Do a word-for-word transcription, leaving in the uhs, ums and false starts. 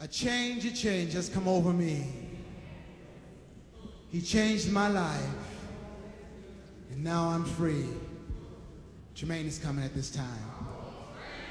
A change, a change has come over me. He changed my life, and now I'm free. Jermaine is coming at this time.